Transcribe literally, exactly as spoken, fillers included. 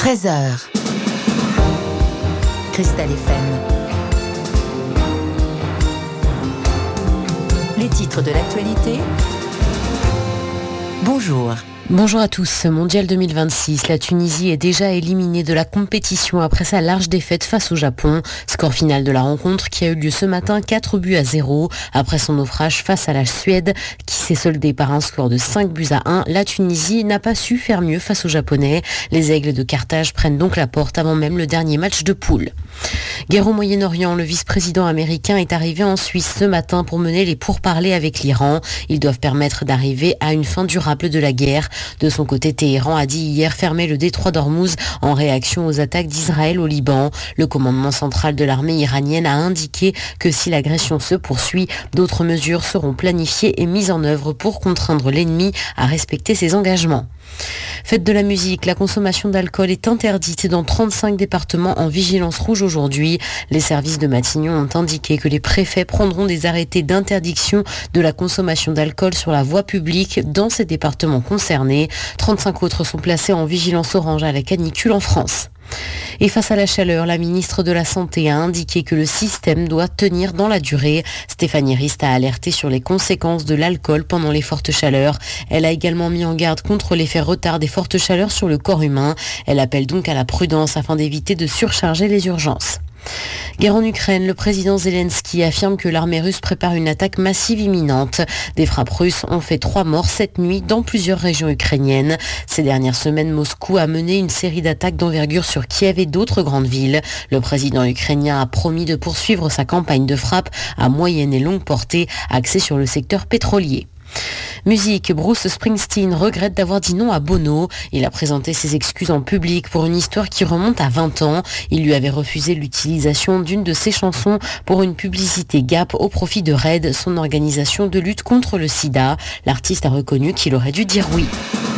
treize heures. Cristal F M. Les titres de l'actualité. Bonjour. Bonjour à tous. Mondial deux mille vingt-six, la Tunisie est déjà éliminée de la compétition après sa large défaite face au Japon. Score final de la rencontre qui a eu lieu ce matin, quatre buts à zéro. Après son naufrage face à la Suède, qui s'est soldé par un score de cinq buts à un, la Tunisie n'a pas su faire mieux face aux Japonais. Les Aigles de Carthage prennent donc la porte avant même le dernier match de poule. Guerre au Moyen-Orient, le vice-président américain est arrivé en Suisse ce matin pour mener les pourparlers avec l'Iran. Ils doivent permettre d'arriver à une fin durable de la guerre. De son côté, Téhéran a dit hier fermer le détroit d'Ormuz en réaction aux attaques d'Israël au Liban. Le commandement central de l'armée iranienne a indiqué que si l'agression se poursuit, d'autres mesures seront planifiées et mises en œuvre pour contraindre l'ennemi à respecter ses engagements. Fête de la musique, la consommation d'alcool est interdite dans trente-cinq départements en vigilance rouge aujourd'hui. Les services de Matignon ont indiqué que les préfets prendront des arrêtés d'interdiction de la consommation d'alcool sur la voie publique dans ces départements concernés. trente-cinq autres sont placés en vigilance orange à la canicule en France. Et face à la chaleur, la ministre de la Santé a indiqué que le système doit tenir dans la durée. Stéphanie Rist a alerté sur les conséquences de l'alcool pendant les fortes chaleurs. Elle a également mis en garde contre l'effet retard des fortes chaleurs sur le corps humain. Elle appelle donc à la prudence afin d'éviter de surcharger les urgences. Guerre en Ukraine, le président Zelensky affirme que l'armée russe prépare une attaque massive imminente. Des frappes russes ont fait trois morts cette nuit dans plusieurs régions ukrainiennes. Ces dernières semaines, Moscou a mené une série d'attaques d'envergure sur Kiev et d'autres grandes villes. Le président ukrainien a promis de poursuivre sa campagne de frappe à moyenne et longue portée, axée sur le secteur pétrolier. Musique, Bruce Springsteen regrette d'avoir dit non à Bono. Il a présenté ses excuses en public pour une histoire qui remonte à vingt ans. Il lui avait refusé l'utilisation d'une de ses chansons pour une publicité Gap au profit de RAID, son organisation de lutte contre le sida. L'artiste a reconnu qu'il aurait dû dire oui.